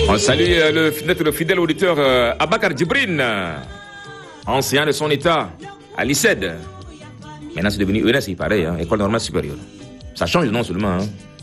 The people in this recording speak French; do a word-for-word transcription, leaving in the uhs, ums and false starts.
On salue euh, le, fidèle, le fidèle auditeur euh, Abakar Djibrine, enseignant de son état à l'I C E D. Maintenant, c'est devenu E N S, il paraît, hein, École normale supérieure. Ça change de nom seulement. Hein.